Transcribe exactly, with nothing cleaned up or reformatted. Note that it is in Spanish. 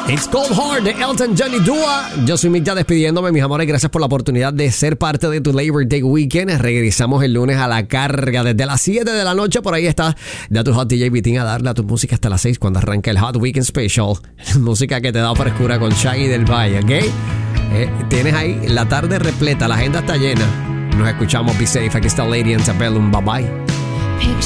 It's Cold Hard de Elton John y Dua. Yo soy Mick, ya despidiéndome, mis amores. Gracias por la oportunidad de ser parte de tu Labor Day Weekend. Regresamos el lunes a la carga desde las siete de la noche. Por ahí está ya tu Hot D J Vitín a darle a tu música hasta las seis cuando arranca el Hot Weekend Special. Música que te da frescura con Shaggy del Valle, ¿ok? Eh, tienes ahí la tarde repleta, la agenda está llena. Nos escuchamos, be safe. Aquí está Lady Antebellum, bye bye.